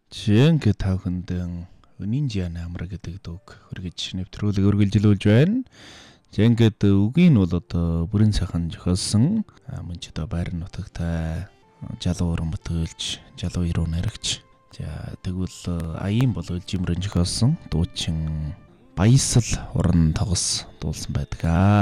Жингээ тавхандын өнийн жиан амар гэдэг үг хүргэж нэвтрүүлэг үргэлжилүүлж байна. Жингээд үгийн нь бол одоо бүрэн сайхан зохиолсон. Мөн ч одоо байр нутагтай жалуу уран бүтээлч, жалуу ирүү наригч. За тэгвэл аян бол үлжимрэн зохиолсон дуучин Баясал уран тогос дуулсан байдаг.